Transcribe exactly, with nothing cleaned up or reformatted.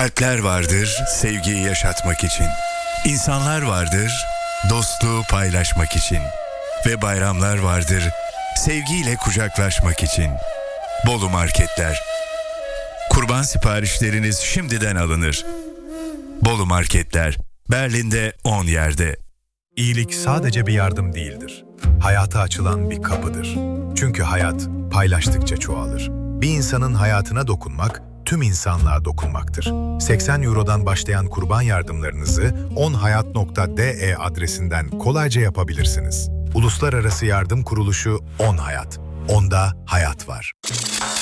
Kalpler vardır sevgiyi yaşatmak için. İnsanlar vardır dostluğu paylaşmak için. Ve bayramlar vardır sevgiyle kucaklaşmak için. Bolu Marketler. Kurban siparişleriniz şimdiden alınır. Bolu Marketler. Berlin'de on yerde. İyilik sadece bir yardım değildir. Hayata açılan bir kapıdır. Çünkü hayat paylaştıkça çoğalır. Bir insanın hayatına dokunmak, tüm insanlığa dokunmaktır. seksen Euro'dan başlayan kurban yardımlarınızı onhayat nokta de adresinden kolayca yapabilirsiniz. Uluslararası Yardım Kuruluşu On Hayat. Onda hayat var.